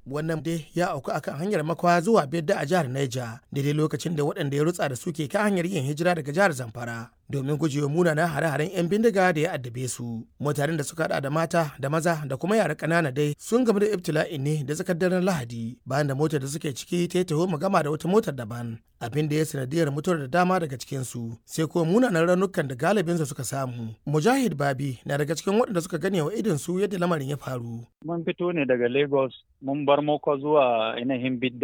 Wannan dai ya auku akan hanyar Makwa zuwa Bedda a jihar Niger, daidai lokacin da waɗanda ya rutsa da su ke kan hanyar yin hijira daga jihar Zamfara domin gujewa munanan hare-haren 'yan bindiga da ya addabe su. Mutanen da suka hada da mata da maza da kuma yara ƙanana dai sun gamu da ibtila'in ne da tsakar daren Lahadi bayan da motar da suke ciki ta yi taho magama da wata motar daban, abin da ya sanadiyar mutuwar da dama daga cikinsu, sai kuma munanan raunukan da galibinsu suka samu. Mujahid Babi na daga cikin waɗanda suka gane wa idon su yadda lamarin ya faru. Mun fito ne daga Lagos, mun bar Moko zuwa ainihin Bidda.